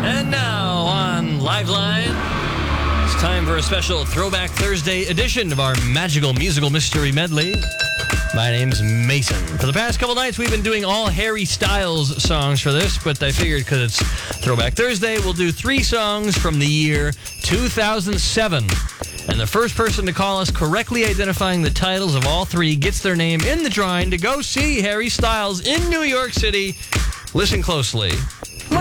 And now on Liveline, it's time for a special Throwback Thursday edition of our magical musical mystery medley. My name's Mason. For the past couple nights, we've been doing all Harry Styles songs for this, but I figured because it's Throwback Thursday, we'll do 3 songs from the year 2007. And the first person to call us correctly identifying the titles of all 3 gets their name in the drawing to go see Harry Styles in New York City. Listen closely.